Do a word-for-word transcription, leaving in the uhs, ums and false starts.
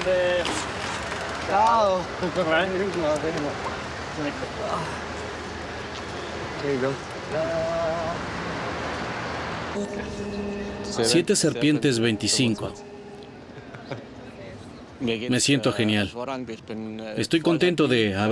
Chao. Siete serpientes veinticinco. Me siento genial. Estoy contento de haber